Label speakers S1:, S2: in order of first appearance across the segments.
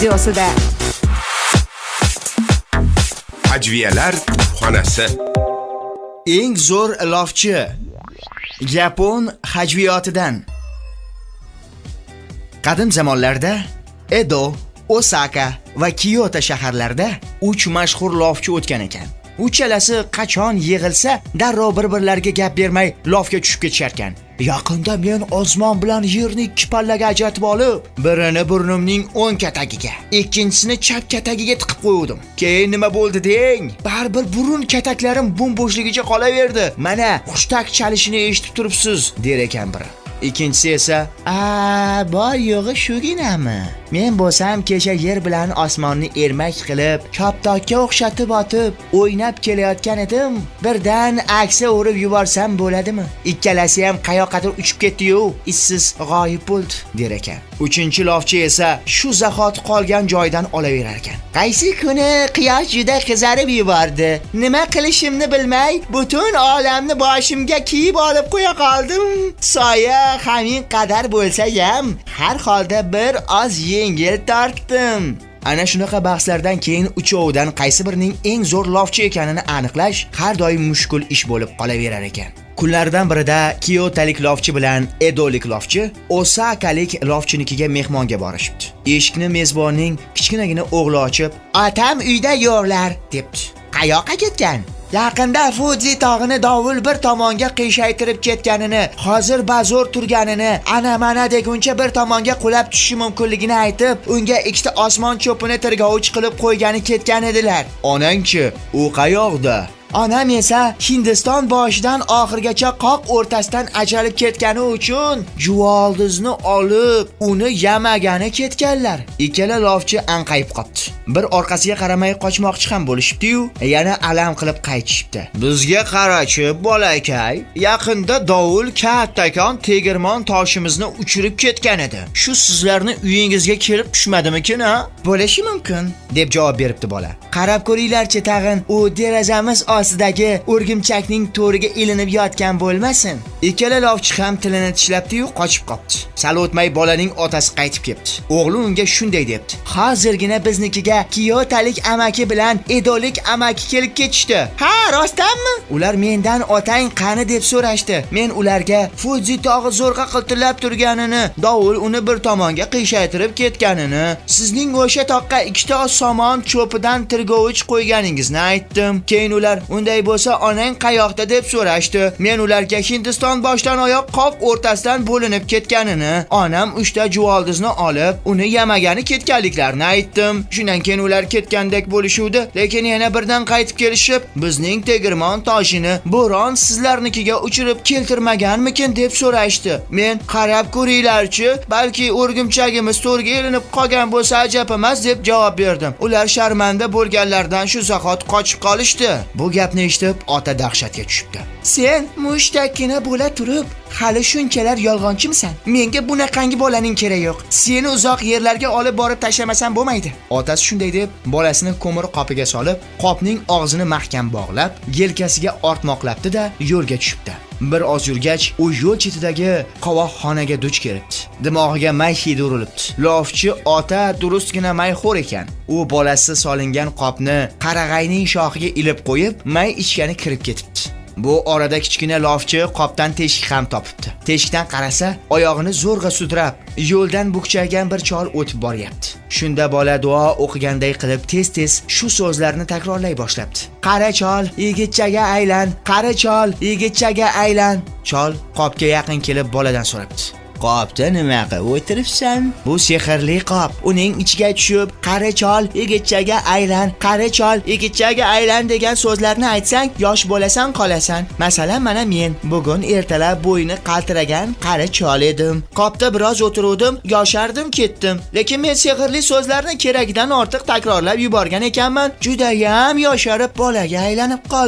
S1: studiosida.
S2: Hajviyalar xonasi.
S3: Eng zo'r lofchi Yapon hajviyotidan. Qadim zamonlarda Edo, Osaka va Kyoto shaharlarida 3 mashhur lofchi o'tgan ekan. Uchalasi qachon yig'ilsa, darrov bir-birlariga gap bermay lofga tushib ketishar ekan. Yaqinda men osmon bilan yerni 2 pallaga ajratib olib, birini burnimning o'ng katagiga, ikkinchisini chap katagiga tiqib qo'ydim. Keyin nima bo'ldi deng? Baribir burun kataklarim bo'm-bo'shligicha qolaverdi. Mana xushtak chalishini eshitib turibsiz, der ekan biri. Ikkinchisi esa, bor yo'g'i shuginami? Men bo'lsam kecha yer bilan osmonni ermak qilib, choptokka o'xshatib otib, o'ynab kelayotgan edim. Birdan aksa urib yuborsam bo'ladimi? Ikkalasi ham qayoqqadir uchib ketdi-yu, izsiz g'oyib bo'ldi, der ekan. Uchinchi lofchi esa shu zahot qolgan joydan olaverar ekan. Qaysi kuni quyosh juda qizarib yubordi. Nima qilishimni bilmay, butun olamni boshimga kiyib olib qo'ya qoldim. Soya hamin qadar bo'lsa ham, har holda bir oz yengil tortdim. Ana shunaqa bahslardan keyin uchovidan qaysi birining eng zo'r lofchi ekanini aniqlash har doim mushkul ish bo'lib qolaverar ekan. Kunlardan birida Kyotalik lofchi bilan Edolik lofchi Osakalik lofchinikiga mehmonga borishibdi. Eshikni mezbonning kichkinagina o'g'li ochib, "Otam uyda yo'qlar", debdi. "Qayoqqa ketgan?" Yaqinda Fuji tog'ini dovul bir tomonga qiyshaytirib ketganini, hozir bazo'r turganini, ana-mana deguncha bir tomonga qulab tushishi mumkinligini aytib, unga ikkita osmon cho'pini tirgovich qilib qo'ygani ketgan edilar. "Onang-chi, u qayoqda?" Onam esa Hindiston boshidan oxirgacha qoq o'rtasidan ajralib ketgani uchun juvoldizni olib, uni yamagani ketganlar. Ikkala lofchi anqayib qopti. Bir orqasiga qaramay qochmoqchi ham bo'lishibdi-yu, yana alam qilib qaytishibdi. "Bizga qarachi, bolakay, yaqinda dovul kattakon tegirmon toshimizni uchirib ketgan edi. Shu sizlarni uyingizga kelib tushmadimikin, ha?" "Bo'lishi mumkin", deb javob beribdi bola. "Qarab ko'ringlarchi tag'in, u derazamiz ostidagi o'rgimchakning to'riga ilinib yotgan bo'lmasin." Ikkala lofchi ham tilini tishlabdi-yu, qochib qopti. Sal o'tmay bolaning otasi qaytib kelibdi. O'g'li unga shunday debdi: "Hozirgina biznikiga Kyotalik amaki bilan Edolik amaki kelib ketishdi." "Ha, rostdanmi?" "Ular mendan otang qani deb so'rashdi. Men ularga Fuji tog'i zo'rg'a qiltirlab turganini, dovul uni bir tomonga qiyshaytirib ketganini, sizning o'sha toqqa ikkita somon cho'pidan tirgovich qo'yganingizni aytdim. Keyin ular unday bo'lsa onang qayoqda deb so'rashdi. Men ularga Hindiston boshdan oyoq qoq o'rtasidan bo'linib ketganini, onam 3 ta juvoldizni olib, uni yamagani ketganliklarini aytdim. Shundan keyin ular ketgandek bo'lishuvdi, lekin yana birdan qaytib kelishib, bizning tegirmon toshini bo'ron sizlarnikiga uchirib keltirmaganmikin deb so'rashdi. Men qarab ko'ringlarchi, balki o'rgimchagimiz to'rga ilinib qolgan bo'lsa ajab emas deb javob berdim. Ular sharmanda bo'lganlardan shu zahot qochib qolishdi." Bu gapni eshitib, ota dahshatga tushibdi. "Sen mushtakkina bo'la turib, hali shunchalar yolg'onchimisan? Menga bunaqangi bolaning keragi yo'q. Seni uzoq yerlarga olib borib tashlamasam bo'lmaydi." Otasi shunday deb, bolasini ko'mir qopiga solib, qopning og'zini mahkam bog'lab, yelkasiga ortmoqlabdi-da, yo'lga tushibdi. Bir oz yurgach, u yo'l chetidagi qovoqxonaga duch kelibdi. Dimog'iga may hidi urilibdi. Lofchi ota durustgina mayxo'r ekan. U bolasi solingan qopni qarag'ayning shoxiga ilib qo'yib, may ichgani kirib ketibdi. Bu orada kichkina lofchi qopdan teshik ham topibdi. Teshikdan qarasa, oyog'ini zo'rg'a sudrab, yo'ldan bukchaygan bir chol o'tib boryapti. Shunda bola duo o'qiganday qilib tez-tez shu so'zlarni takrorlay boshlabdi. "Qara chol, yigitchaga aylan, qara chol, yigitchaga aylan." Chol qopga yaqin kelib boladan so'rabdi: "Qopda nima qilib o'tiribsan?" "Bu sehrli qop. Uning ichiga tushib, qari chol, yigitchaga aylan, qari chol, yigitchaga aylan degan so'zlarni aytsang, yosh bo'lasan qolasan. Masalan, mana men bugun ertalab bo'yni qaltiragan qari chol edim. Qopda biroz o'tirdim, yoshardim, ketdim. Lekin men sehrli so'zlarni keragidan ortiq takrorlab yuborgan ekanman. Juda ham yosharib bolaga aylanib qoldim.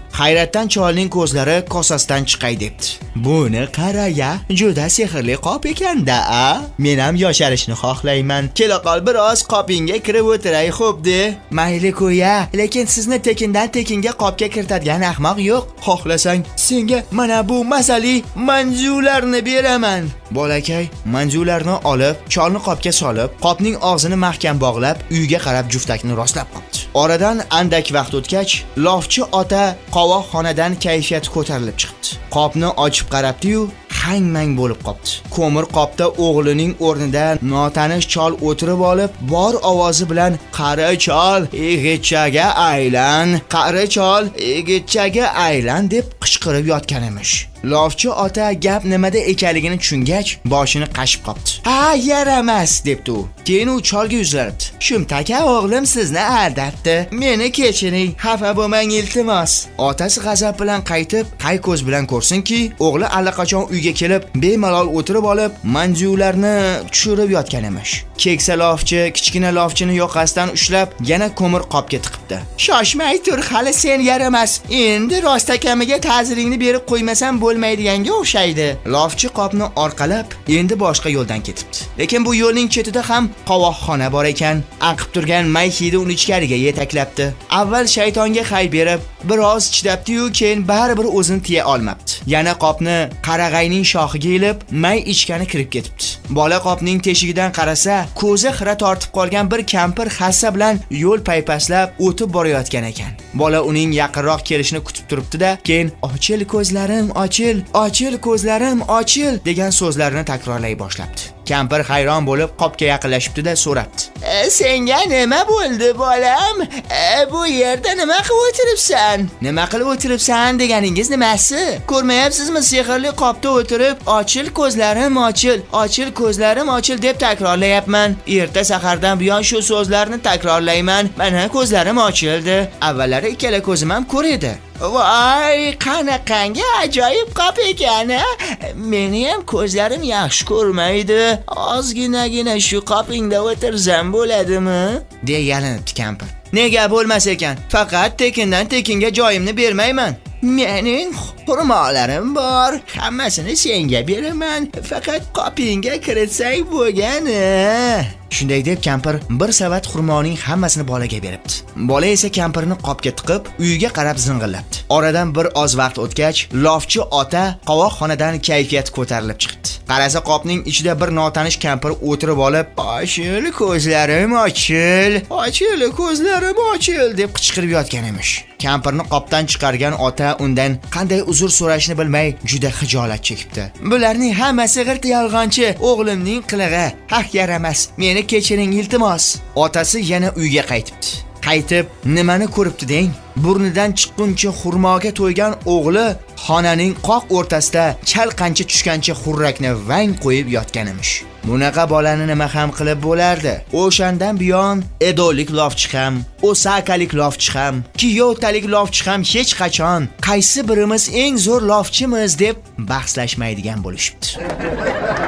S3: Hayratdan cholning ko'zlari kosasidan chiqay debdi. Buni qara-ya, juda sehrli qop ekanda, a? Men ham yosharishni xohlayman. Kela qol biroz qopingga kirib o'tiray, xo'pdi? Mayli qo'ya, lekin sizni tekindan tekinga qopga kiritadigan ahmoq yo'q. Xohlasang, senga mana bu mazali manjularni beraman. Bolakay manjularni olib, cholni qopga solib, qopning og'zini mahkam bog'lab, uyga qarab juftakni rostlab qopdi. Oradan andak vaqt o'tgach, lofchi ota qovoqxonadan kayfiyati ko'tarilib chiqdi. Qopni ochib qarabdi-yu, hang-mang bo'lib qopdi. Ko'mir qopda o'g'lining o'rnida notanish chol o'tirib olib, bor ovozi bilan "Qari chol, yigitchaga aylan, qari chol, yigitchaga aylan" deb qichqirib yotgan emish. Lofchi ota gap nimada ekanligini tushungach, boshini qashib qopdi. "Ha, yaramas" debdi u. Keyin u cholga yuzlanibdi. "Shumtaka o'g'lim sizni aldabdi. Meni kechiring, xafa bo'lmang iltimos." Otasi g'azab bilan qaytib, qay ko'z bilan ko'rsinki, o'g'li allaqachon uyga kelib, bemalol o'tirib olib, manjularni tushirib yotgan emish. Keksa lofchi kichkina lofchini yoqasidan ushlab, yana ko'mir qopga tiqibdi. "Shoshmay tur, hali sen yaramas. Endi rostakamiga ta'ziringni berib qo'ymasam bo'lmaydiganga o'xshaydi." Lofchi qopni orqalab, endi boshqa yo'ldan ketibdi. Lekin bu yo'lning chetida ham qovoqxona bor ekan. Aqib turgan may hidi uni ichkariga yetaklabdi. Avval shaytonga hay berib, biroz chidabdi-yu, keyin baribir o'zini tiya olmabdi. Yana qopni qarag'ayning shoxiga ilib, may ichkani kirib ketibdi. Bola qopning teshigidan qarasa, ko'zi xira tortib qolgan bir kampir hassa bilan yo'l paypaslab o'tib borayotgan ekan. Bola uning yaqinroq kelishini kutib turibdi-da, keyin "Ochil ko'zlarim, ochil, ochil ko'zlarim, ochil" degan so'zlarni takrorlay boshlabdi. Kampir hayron bo'lib qopga yaqinlashibdi-da so'rabdi. "Senga nima bo'ldi, bolam? Bu yerda nima qilib o'tiribsan?" "Nima qilib o'tiribsan deganingiz nimasi? Ko'rmayapsizmi, sehrli qopda o'tirib, ochil ko'zlarim, ochil, ochil ko'zlarim, ochil deb takrorlayapman. Erta sahardan buyon shu so'zlarni takrorlayman. Mana ko'zlarim ochildi. Avvallari ikkala ko'zim ham ko'r edi. Voy, qanaqangi ajoyib qop ekan-a? Meni ham ko'zlarim yaxshi ko'rmaydi. Ozginagina shu qopingda o'tirsam bo'ladimi?" deya yalinibdi kampir. "Nega bo'lmas ekan? Faqat tekindan tekinga joyimni bermayman. Mening xurmolarim bor. Hammasini senga beraman. Faqat qopingga kiritsang bo'lgani." Shunday deb kampir bir savat xurmoning hammasini bolaga beribdi. Bola esa kampirni qopga tiqib, uyiga qarab zing'illabdi. Oradan bir oz vaqt o'tgach, lofchi ota qovoqxonadan kayfiyati ko'tarilib chiqdi. Qarasa qopning ichida bir notanish kampir o'tirib olib, "Ochil ko'zlarim, ochil, ochil ko'zlarim, ochil" deb qichqirib yotgan emish. Kampirni qopdan chiqargan ota undan qanday uzr so'rashni bilmay juda xijolat chekibdi. "Bularning hammasi g'irt yolg'onchi, o'g'limning qilig'i. Haq yaramas. Meni kechiring iltimos." Otasi yana uyga qaytibdi. Qaytib, nimani ko'ribdi deng? Burnidan chiqquncha xurmoga to'ygan o'g'li xonaning qoq o'rtasida chalqancha tushgancha xurrakni vang qo'yib yotgan emish. Bunaqa bolani nima ham qilib bo'lardi? O'shandan buyon edolik lofchi ham, Osakalik lofchi ham, Kiyotalik lofchi ham hech qachon qaysi birimiz eng zo'r lofchimiz deb bahslashmaydigan bo'lishibdi.